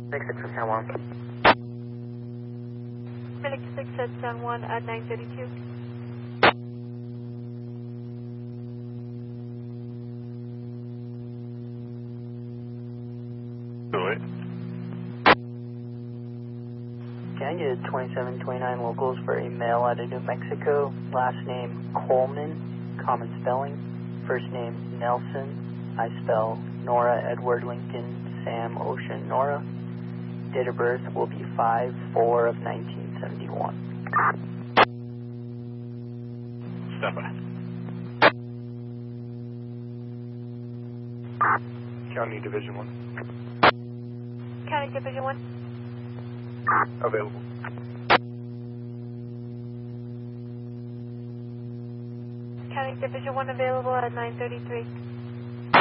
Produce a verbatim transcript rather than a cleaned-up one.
six six from San Juan. Medic six at San Juan at nine thirty-two. Do it. Can I get twenty-seven twenty-nine locals for a male out of New Mexico? Last name Coleman, common spelling. First name Nelson, I spell Nora Edward Lincoln Sam Ocean Nora. Date of birth will be five four of nineteen seventy-one. Step by. County Division one. County Division one. Available. County Division one available at nine thirty-three.